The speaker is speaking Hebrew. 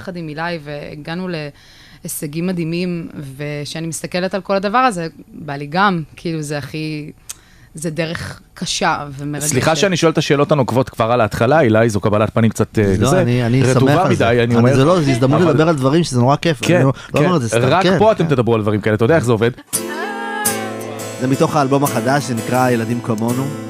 ביחד עם אילי, והגענו להישגים מדהימים, ושאני מסתכלת על כל הדבר הזה, בא לי גם, כאילו זה דרך קשה ומרגשת. סליחה שאני שואל את השאלות הנוקבות כבר על ההתחלה, אילי, זו קבלת פנים קצת אני שמח על זה. זה לא, זה הזדמנות לדבר על דברים שזה נורא כיף. כן, רק פה אתם תדברו על דברים כאלה, אתה יודע איך זה עובד? זה מתוך האלבום החדש שנקרא ילדים כמונו.